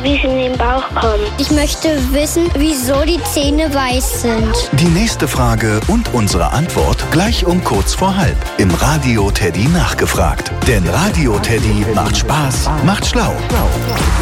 wie sie in den Bauch kommen. Ich möchte wissen, wieso die Zähne weiß sind. Die nächste Frage und unsere Antwort gleich um kurz vor halb im Radio Teddy nachgefragt. Denn Radio Teddy macht Spaß, macht schlau.